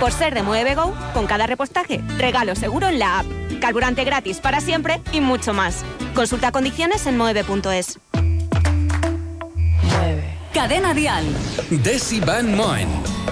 Por ser de Moeve Go, con cada repostaje, regalo seguro en la app, carburante gratis para siempre y mucho más. Consulta condiciones en moeve.es. Cadena Dial. Desi Van Moen.